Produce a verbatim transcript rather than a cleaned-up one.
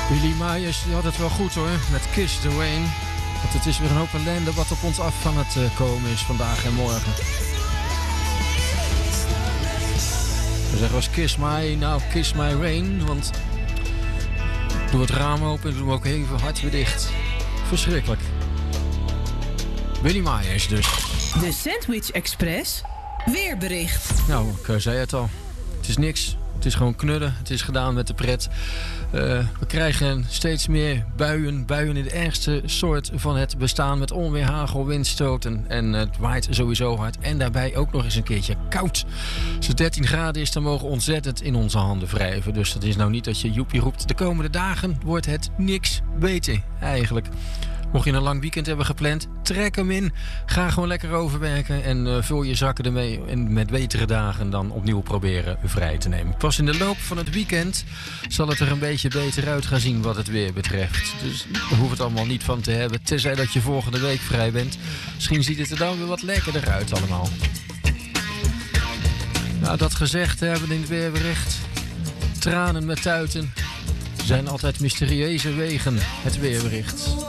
Willy Myers die had het wel goed hoor, met Kiss the Rain. Want het is weer een hoop ellende wat op ons af van het uh, komen is vandaag en morgen. We zeggen was Kiss My, nou Kiss My Rain, want doe het raam open en doe hem ook even hard weer dicht. Verschrikkelijk. Willy Myers dus. De Sandwich Express weerbericht. Nou, ik uh, zei het al. Het is niks. Het is gewoon knudden. Het is gedaan met de pret. Uh, we krijgen steeds meer buien. Buien in de ergste soort van het bestaan. Met onweer, hagel, windstoten. En uh, het waait sowieso hard. En daarbij ook nog eens een keertje koud. Als het dertien graden is, dan mogen we ontzettend in onze handen wrijven. Dus dat is nou niet dat je joepie roept. De komende dagen wordt het niks beter eigenlijk. Mocht je een lang weekend hebben gepland, trek hem in. Ga gewoon lekker overwerken en uh, vul je zakken ermee. En met betere dagen dan opnieuw proberen vrij te nemen. Pas in de loop van het weekend zal het er een beetje beter uit gaan zien wat het weer betreft. Dus daar hoef het allemaal niet van te hebben. Tenzij dat je volgende week vrij bent. Misschien ziet het er dan weer wat lekkerder uit allemaal. Nou, dat gezegd hebben we in het weerbericht. Tranen met tuiten zijn altijd mysterieuze wegen, het weerbericht.